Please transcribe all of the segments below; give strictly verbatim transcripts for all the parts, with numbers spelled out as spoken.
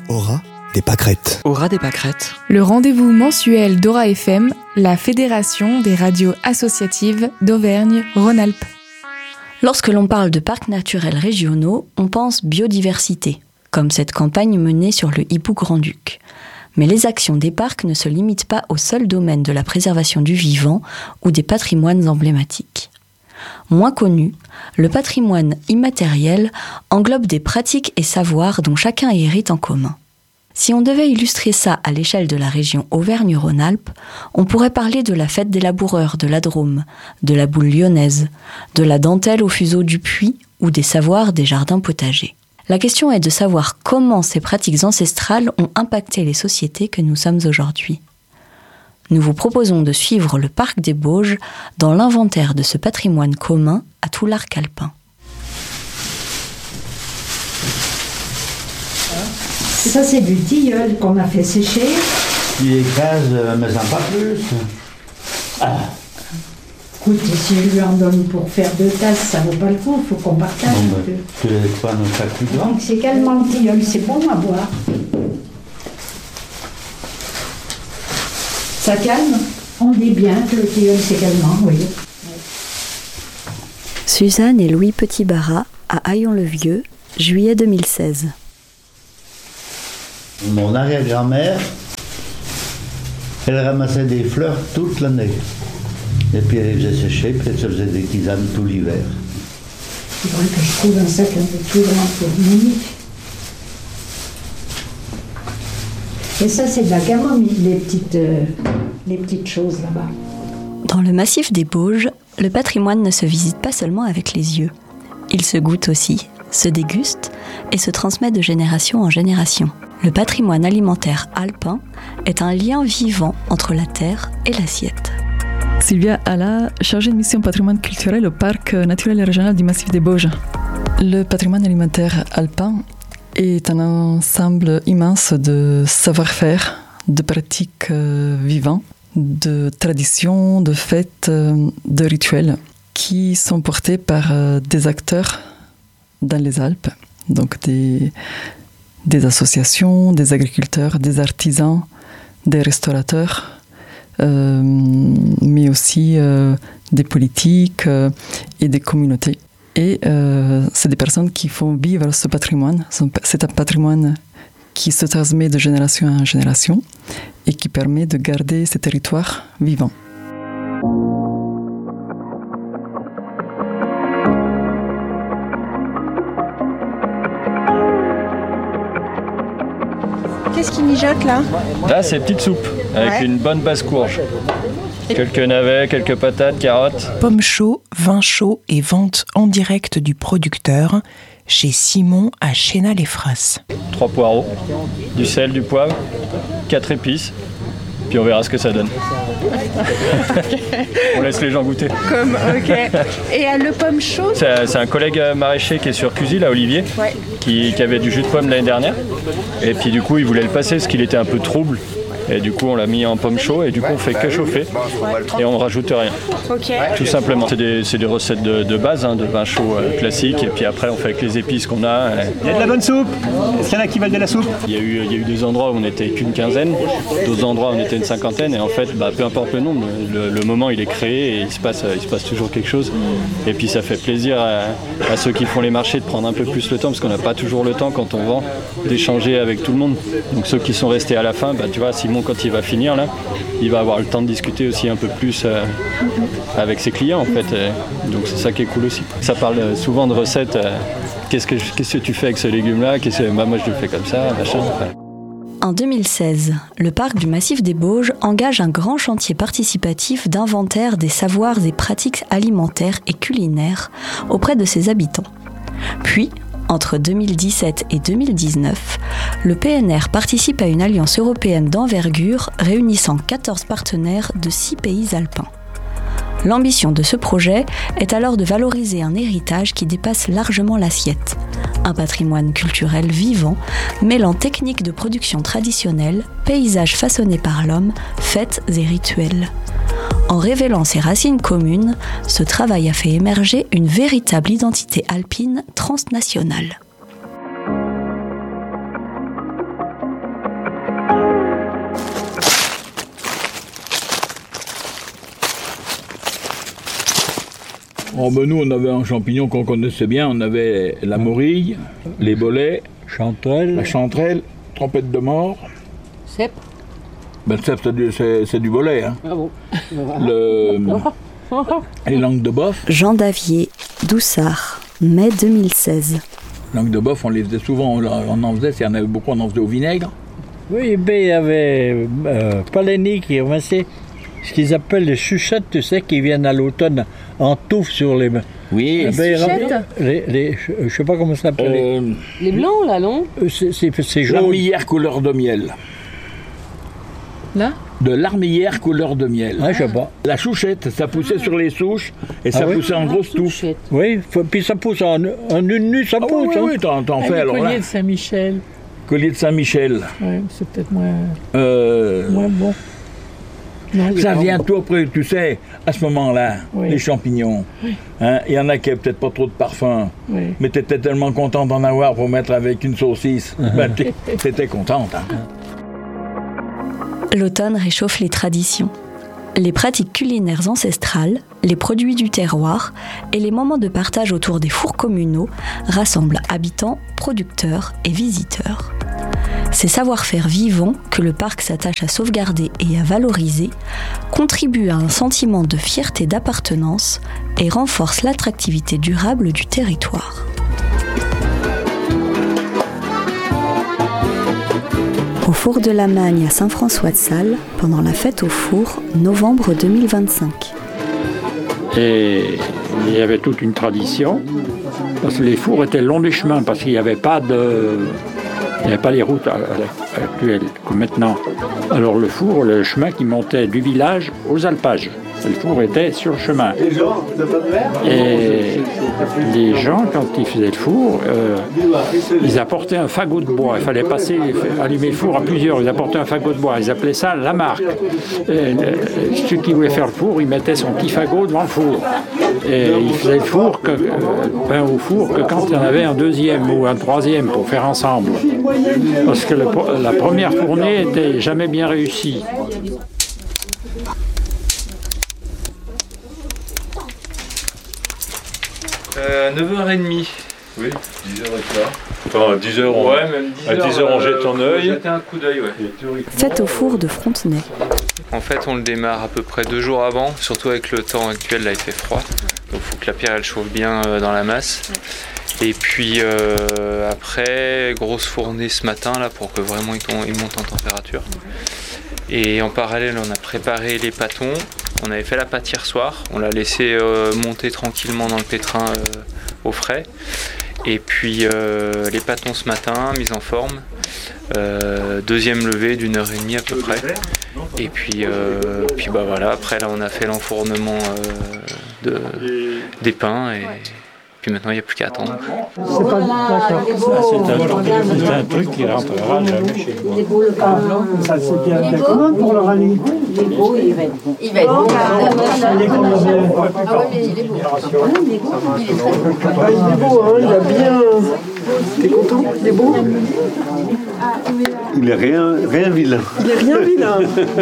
Aura des pâquerettes. Aura des pâquerettes. Le rendez-vous mensuel d'Aura F M, la fédération des radios associatives d'Auvergne-Rhône-Alpes. Lorsque l'on parle de parcs naturels régionaux, on pense biodiversité, comme cette campagne menée sur le hibou grand-duc. Mais les actions des parcs ne se limitent pas au seul domaine de la préservation du vivant ou des patrimoines emblématiques. Moins connu, le patrimoine immatériel englobe des pratiques et savoirs dont chacun hérite en commun. Si on devait illustrer ça à l'échelle de la région Auvergne-Rhône-Alpes, on pourrait parler de la fête des laboureurs de la Drôme, de la boule lyonnaise, de la dentelle au fuseau du Puy ou des savoirs des jardins potagers. La question est de savoir comment ces pratiques ancestrales ont impacté les sociétés que nous sommes aujourd'hui. Nous vous proposons de suivre le parc des Bauges dans l'inventaire de ce patrimoine commun à tout l'arc alpin. Ça, c'est du tilleul qu'on a fait sécher. Il écrase, mais sans pas plus. Ah. Écoute, si je lui en donne pour faire deux tasses, ça vaut pas le coup, il faut qu'on partage. Bon, ben, tu ne laisses pas notre sac plus grand. Donc c'est calmant le tilleul, c'est bon à boire. Ça calme. On dit bien que le tilleul c'est calmant, oui. Suzanne et Louis Petit-Barrat à Haillon-le-Vieux, juillet deux mille seize. Mon arrière-grand-mère, elle ramassait des fleurs toute l'année. Et puis elle les faisait sécher, puis elle se faisait des tisanes tout l'hiver. Il faudrait que je trouve un sac un peu plus grand pour Monique. Et ça, c'est de la camomille, les petites, euh, les petites choses là-bas. Dans le massif des Bauges, le patrimoine ne se visite pas seulement avec les yeux. Il se goûte aussi, se déguste et se transmet de génération en génération. Le patrimoine alimentaire alpin est un lien vivant entre la terre et l'assiette. Sylvia Alla, chargée de mission patrimoine culturel au parc naturel et régional du massif des Bauges. Le patrimoine alimentaire alpin est un ensemble immense de savoir-faire, de pratiques euh, vivantes, de traditions, de fêtes, euh, de rituels qui sont portés par euh, des acteurs dans les Alpes, donc des des associations, des agriculteurs, des artisans, des restaurateurs, euh, mais aussi euh, des politiques euh, et des communautés. Et euh, c'est des personnes qui font vivre ce patrimoine. C'est un patrimoine qui se transmet de génération en génération et qui permet de garder ces territoires vivants. Qu'est-ce qui mijote là ? Là, c'est petite soupe avec ouais. une bonne basse-courge. Quelques navets, quelques patates, carottes. Pommes chauds, vin chaud et vente en direct du producteur chez Simon à Chénal-les-Frasses. Trois poireaux, du sel, du poivre, quatre épices, puis on verra ce que ça donne. On laisse les gens goûter. Comme, ok. Et euh, le pomme chaud c'est, c'est un collègue maraîcher qui est sur Cusy, là, Olivier, ouais. qui, qui avait du jus de pomme l'année dernière. Et puis du coup, il voulait le passer parce qu'il était un peu trouble. Et du coup, on l'a mis en pomme chaud et du coup, on fait que chauffer et on ne rajoute rien. Okay. Tout simplement. C'est des, c'est des recettes de, de base, hein, de vin chaud euh, classique. Et puis après, on fait avec les épices qu'on a. Il y a de la bonne soupe. Est-ce qu'il y en a qui veulent de la soupe ? Il y a eu, il y a eu des endroits où on n'était qu'une quinzaine, d'autres endroits où on était une cinquantaine. Et en fait, bah, peu importe le nombre, le, le moment il est créé et il se passe, il se passe toujours quelque chose. Et puis ça fait plaisir à, à ceux qui font les marchés de prendre un peu plus le temps parce qu'on n'a pas toujours le temps quand on vend d'échanger avec tout le monde. Donc ceux qui sont restés à la fin, bah, tu vois, Simon quand il va finir là, il va avoir le temps de discuter aussi un peu plus euh, avec ses clients en fait. Et donc c'est ça qui est cool aussi. Ça parle souvent de recettes. Euh, qu'est-ce que qu'est-ce que tu fais avec ce légume là ? Qu'est-ce que, bah, moi je le fais comme ça, machin. Enfin. En deux mille seize, le parc du Massif des Bauges engage un grand chantier participatif d'inventaire des savoirs et pratiques alimentaires et culinaires auprès de ses habitants. Puis, entre deux mille dix-sept et deux mille dix-neuf, le P N R participe à une alliance européenne d'envergure réunissant quatorze partenaires de six pays alpins. L'ambition de ce projet est alors de valoriser un héritage qui dépasse largement l'assiette, un patrimoine culturel vivant, mêlant techniques de production traditionnelles, paysages façonnés par l'homme, fêtes et rituels. En révélant ses racines communes, ce travail a fait émerger une véritable identité alpine transnationale. Oh, ben nous, on avait un champignon qu'on connaissait bien. On avait la morille, les bolets, chanterelle, la chanterelle, trompette de mort. Cèpe. Ben, le cèpe, c'est du, c'est, c'est du bolet. Hein. Ah bon. Le, les langues de boeuf. Jean Davier, Doussard, mai deux mille seize. Les langues de boeuf, on les faisait souvent, on en faisait, s'il y en avait beaucoup, on en faisait au vinaigre. Oui, ben il y avait euh, Palénie qui ramassait ce qu'ils appellent les chuchettes, tu sais, qui viennent à l'automne en touffe sur les... Oui, les ben, chuchettes les, les, Je ne sais pas comment ça s'appelle. Euh, les blancs, là, non? C'est, c'est, c'est jaune. L'armillère couleur de miel. Là? De l'armillère couleur de miel. Ah, je sais pas. La chouchette, ça poussait sur les souches et ça ah, oui? poussait en grosse touffe. Oui, puis ça pousse en, en une nuit, ça ah, pousse. Oui, hein. oui, t'en, t'en ah, fais alors là. Collier de Saint-Michel. Collier de Saint-Michel. Oui, c'est peut-être moins, euh... moins bon. Non, ça vient tout après, tu sais, à ce moment-là, oui. Les champignons. Oui. Hein, il y en a qui n'avaient peut-être pas trop de parfum, oui. Mais tu étais tellement content d'en avoir pour mettre avec une saucisse. Ben, tu étais contente. Hein. L'automne réchauffe les traditions. Les pratiques culinaires ancestrales, les produits du terroir et les moments de partage autour des fours communaux rassemblent habitants, producteurs et visiteurs. Ces savoir-faire vivants que le parc s'attache à sauvegarder et à valoriser contribuent à un sentiment de fierté d'appartenance et renforcent l'attractivité durable du territoire. Au four de la Magne à Saint-François-de-Sales, pendant la fête au four, novembre deux mille vingt-cinq. Et il y avait toute une tradition, parce que les fours étaient le long du chemin, parce qu'il n'y avait pas de... Il n'y avait pas les routes actuelles comme maintenant. Alors le four, le chemin qui montait du village aux alpages. Le four était sur le chemin. Et les gens, quand ils faisaient le four, euh, ils apportaient un fagot de bois. Il fallait passer, allumer le four à plusieurs. Ils apportaient un fagot de bois. Ils appelaient ça la marque. Et, ceux qui voulaient faire le four, ils mettaient son petit fagot devant le four. Et ils faisaient le four, que, euh, pain au four, que quand il y en avait un deuxième ou un troisième pour faire ensemble. Parce que le, la première fournée n'était jamais bien réussie. Euh, neuf heures trente. Oui, dix heures et quart. Enfin, à dix heures, on, ouais, même dix heures, à dix heures, on jette euh, un œil. Jeter un coup d'œil, ouais. Fête au four de Frontenay. En fait, on le démarre à peu près deux jours avant, surtout avec le temps actuel, là il fait froid. Donc il faut que la pierre elle chauffe bien euh, dans la masse. Et puis euh, après, grosse fournée ce matin là pour que vraiment il, tombe, il monte en température. Et en parallèle, on a préparé les pâtons. On avait fait la pâte hier soir. On l'a laissé euh, monter tranquillement dans le pétrin euh, au frais. Et puis euh, les pâtons ce matin, mise en forme. Euh, deuxième levée d'une heure et demie à peu près. Et puis, euh, puis bah voilà. Après là, on a fait l'enfournement euh, de, des pains et puis maintenant il n'y a plus qu'à attendre. C'est pas d'accord. C'est un, c'est un truc qui rentrera jamais chez moi. Ah, ça c'est bien. Comment pour le rallye? Il est beau, il va être bon. Il va être bon. Ah oui, mais il est beau. Il est beau. Il est très beau. Ah, il est beau, hein, il a bien. T'es content? Il est beau? Il est rien, rien vilain. Il est rien vilain.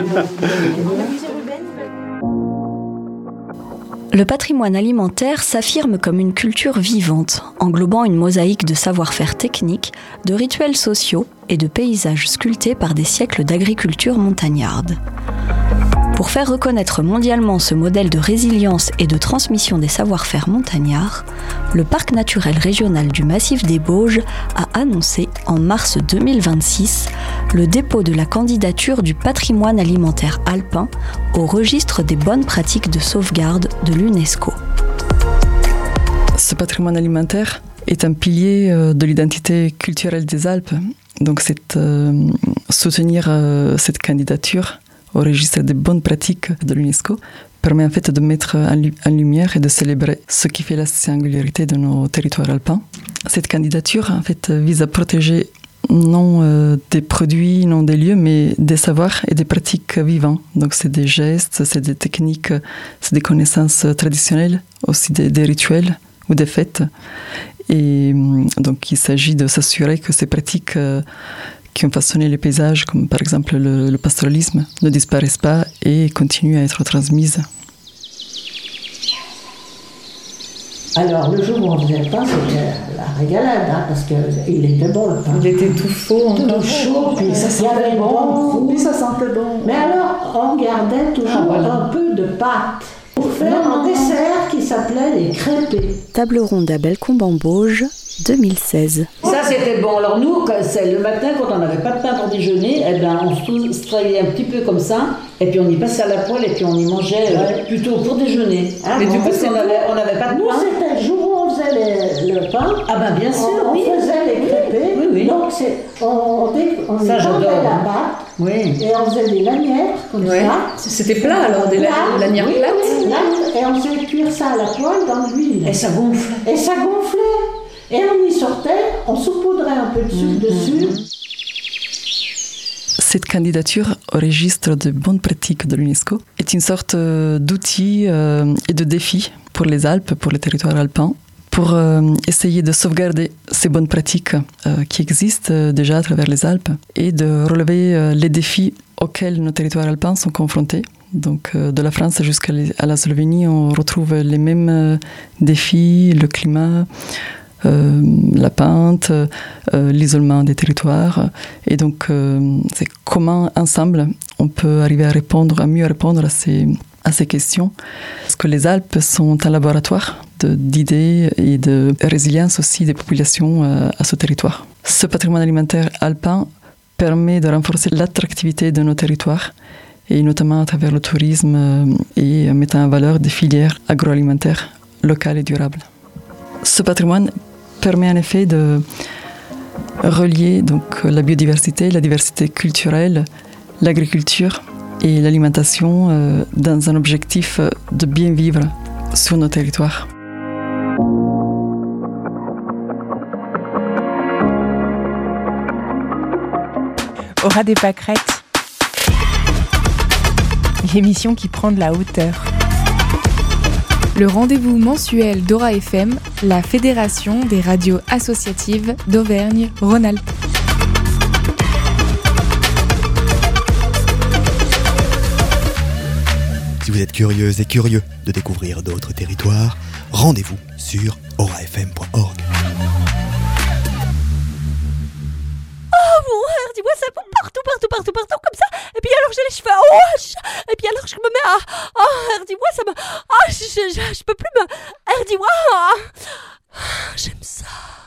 Le patrimoine alimentaire s'affirme comme une culture vivante, englobant une mosaïque de savoir-faire techniques, de rituels sociaux et de paysages sculptés par des siècles d'agriculture montagnarde. Pour faire reconnaître mondialement ce modèle de résilience et de transmission des savoir-faire montagnards, le Parc naturel régional du Massif des Bauges a annoncé en mars deux mille vingt-six le dépôt de la candidature du patrimoine alimentaire alpin au registre des bonnes pratiques de sauvegarde de l'UNESCO. Ce patrimoine alimentaire est un pilier de l'identité culturelle des Alpes. Donc c'est euh, soutenir euh, cette candidature au registre des bonnes pratiques de l'UNESCO permet en fait de mettre en, lu- en lumière et de célébrer ce qui fait la singularité de nos territoires alpins. Cette candidature en fait vise à protéger non euh, des produits, non des lieux, mais des savoirs et des pratiques vivants. Donc c'est des gestes, c'est des techniques, c'est des connaissances traditionnelles, aussi des, des rituels ou des fêtes. Et donc il s'agit de s'assurer que ces pratiques euh, qui ont façonné les paysages, comme par exemple le, le pastoralisme, ne disparaissent pas et continuent à être transmises. Alors, le jour où on faisait le pain, c'était la régalade, hein, parce qu'il était bon, le pain. Il était tout chaud. Tout chaud, puis ça sentait bon. Oui, ça sentait bon. Mais alors, on gardait toujours ah, voilà. un peu de pâte pour faire non, un non, dessert qui s'appelait les crêpés. Table ronde à Bellecombe-en-Bauge, deux mille seize. Ça, c'était bon. Alors nous, c'est le matin, quand on n'avait pas de pain pour déjeuner, eh ben, on se travaillait un petit peu comme ça, et puis on y passait à la poêle, et puis on y mangeait ouais. euh, plutôt pour déjeuner. Ah, mais bon, du coup, on n'avait on avait pas de nous, pain. Nous, c'était le jour où on faisait les, le pain. Ah ben bien sûr, on, oui. On faisait les crêpés. Oui, oui. Donc, c'est, on, on, on ça, étendait la pâte, oui. et on faisait des lanières, comme ouais. ça. C'était plat, alors, des plat, lanières oui, plates. Oui, plates, et on faisait cuire ça à la poêle dans l'huile. Et ça gonflait. Et ça gonflait. Et on y sortait, on saupoudrait un peu de sucre mmh, dessus. Cette candidature au registre de bonnes pratiques de l'UNESCO est une sorte d'outil et de défi pour les Alpes, pour les territoires alpins, pour essayer de sauvegarder ces bonnes pratiques qui existent déjà à travers les Alpes et de relever les défis auxquels nos territoires alpins sont confrontés. Donc, de la France jusqu'à la Slovénie, on retrouve les mêmes défis, le climat, Euh, la pente, euh, l'isolement des territoires. Et donc, euh, c'est comment, ensemble, on peut arriver à répondre, à mieux répondre à ces, à ces questions. Parce que les Alpes sont un laboratoire de, d'idées et de résilience aussi des populations euh, à ce territoire. Ce patrimoine alimentaire alpin permet de renforcer l'attractivité de nos territoires, et notamment à travers le tourisme euh, et mettant en valeur des filières agroalimentaires locales et durables. Ce patrimoine permet en effet de relier donc la biodiversité, la diversité culturelle, l'agriculture et l'alimentation euh, dans un objectif de bien vivre sur nos territoires. Au ras des pâquerettes, l'émission qui prend de la hauteur. Le rendez-vous mensuel d'Ora F M, la Fédération des radios associatives d'Auvergne-Rhône-Alpes. Si vous êtes curieuse et curieux de découvrir d'autres territoires, rendez-vous sur aura f m point org. Oh mon frère, dis-moi, ça bombe partout, partout, partout, partout, comme ça. Et puis alors j'ai les cheveux en hache. Et puis alors je me mets à... Oh, dis-moi, ça me... Oh, je, je, je, je peux plus me... dis-moi. J'aime ça.